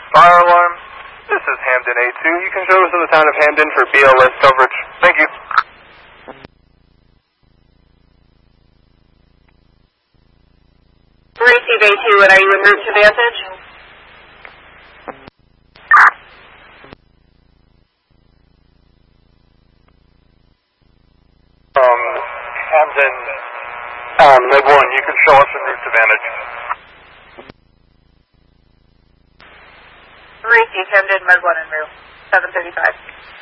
Fire alarm. This is Hamden A2. You can show us to the town of Hamden for BLS coverage. Thank you. Receive A2, and are you en route to Vantage? Hamden, Med 1, you can show us en route to Vantage. Receive Hamden, Med 1 en route, 735.